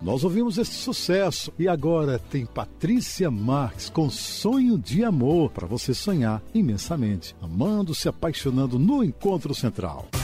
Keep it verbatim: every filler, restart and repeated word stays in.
Nós ouvimos esse sucesso e agora tem Patrícia Marques com Sonho de Amor, para você sonhar imensamente, amando, se apaixonando no Encontro Central.